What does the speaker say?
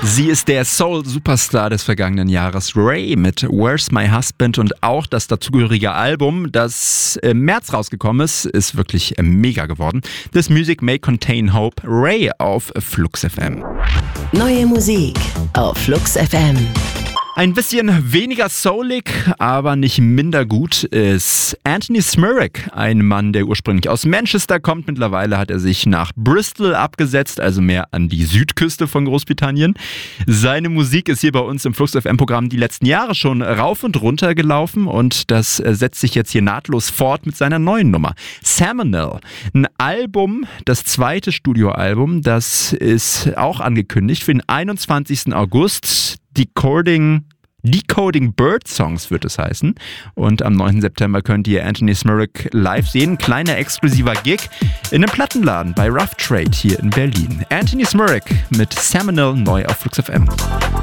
Sie ist der Soul-Superstar des vergangenen Jahres, Ray, mit Where's My Husband, und auch das dazugehörige Album, das im März rausgekommen ist wirklich mega geworden. This Music May Contain Hope. Ray auf Flux FM. Neue Musik auf Flux FM. Ein bisschen weniger soulig, aber nicht minder gut ist Anthony Smirek, ein Mann, der ursprünglich aus Manchester kommt. Mittlerweile hat er sich nach Bristol abgesetzt, also mehr an die Südküste von Großbritannien. Seine Musik ist hier bei uns im Flux FM-Programm die letzten Jahre schon rauf und runter gelaufen, und das setzt sich jetzt hier nahtlos fort mit seiner neuen Nummer. Samanel, ein Album, das zweite Studioalbum, das ist auch angekündigt für den 21. August. Decoding Bird Songs wird es heißen. Und am 9. September könnt ihr Anthony Smirek live sehen. Kleiner exklusiver Gig in einem Plattenladen bei Rough Trade hier in Berlin. Anthony Smirek mit Samanel neu auf Flux FM.